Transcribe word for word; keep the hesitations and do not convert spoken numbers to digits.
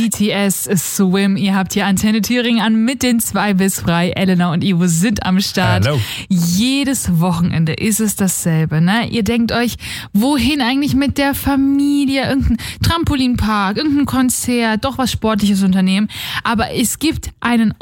B T S Swim. Ihr habt hier Antenne Thüringen an mit den zwei bis frei. Elena und Ivo sind am Start. Hallo. Jedes Wochenende ist es dasselbe, ne? Ihr denkt euch, wohin eigentlich mit der Familie? Irgendein Trampolinpark, irgendein Konzert, doch was Sportliches unternehmen. Aber es gibt einen